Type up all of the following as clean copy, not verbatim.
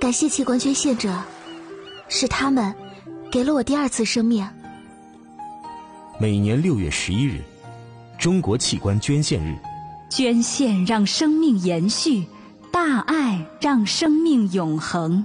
感谢器官捐献者，是他们给了我第二次生命。 每年6月11日，中国器官捐献日。 捐献让生命延续，大爱让生命永恒。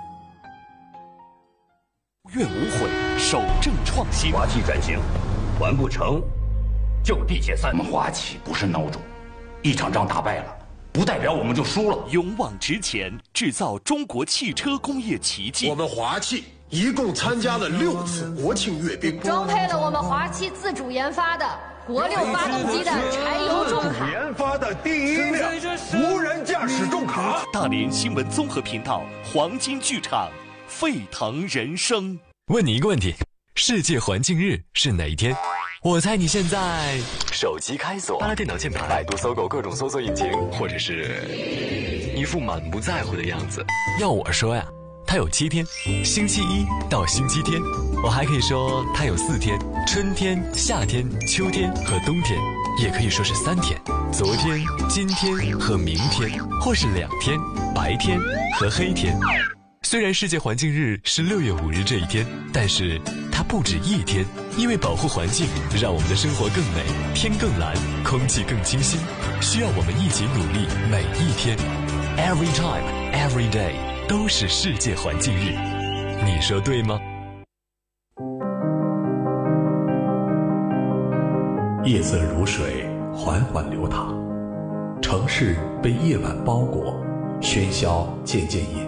愿无悔，守正创新。 华气转型，完不成就地解散。 我们华企不是孬种，一场仗打败了，不代表我们就输了。 勇往直前，制造中国汽车工业奇迹。 我们华气一共参加了6次国庆阅兵， 装配了我们华气自主研发的国6发动机的柴油重卡， 研发的第1辆无人驾驶重卡。 大连新闻综合频道黄金剧场，沸腾人生。 问你一个问题：世界环境日是哪一天？我猜你现在手机开锁，扒拉电脑键盘，百度、搜狗各种搜索引擎，或者是一副满不在乎的样子。要我说呀，它有7天，星期1到星期天。我还可以说它有4天，春天、夏天、秋天和冬天，也可以说是3天，昨天、今天和明天，或是2天，白天和黑天。虽然世界环境日是6月5日这一天，但是它不止1天，因为保护环境，让我们的生活更美，天更蓝，空气更清新，需要我们一起努力，每一天 ，every time, every day 都是世界环境日，你说对吗？ 夜色如水，缓缓流淌，城市被夜晚包裹，喧嚣渐渐隐